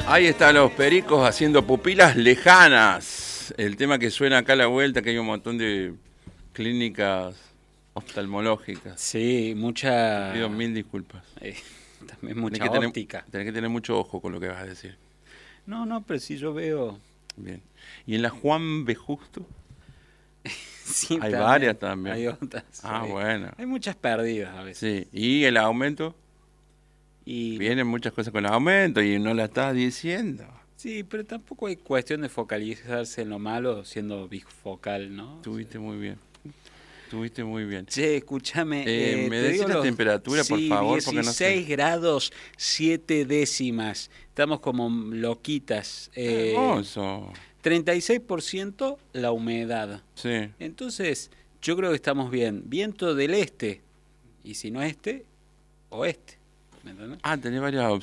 Ahí están los Pericos haciendo Pupilas Lejanas. El tema que suena acá a la vuelta, que hay un montón de clínicas oftalmológicas. Sí, mucha... Te pido mil disculpas. También mucha óptica. Tenés que tener mucho ojo con lo que vas a decir. No, pero si yo veo... Bien. ¿Y en la Juan B. Justo? Sí, Hay también, varias también. Hay otras. Ah, sí. bueno. Hay muchas perdidas a veces. Sí. ¿Y el aumento? Y Vienen muchas cosas con el aumento y no la estás diciendo. sí, pero tampoco hay cuestión de focalizarse en lo malo siendo bifocal, ¿no? Estuviste muy bien. Estuviste muy bien. Che, escúchame. ¿Me decís la temperatura, por favor? Sí, Porque no sé. 16 grados 7 décimas. Estamos como loquitas. Hermoso. 36% la humedad. Sí. Entonces, yo creo que estamos bien. Viento del este. Y si no este, oeste. ¿Me entendés? Ah, tenés varias opciones.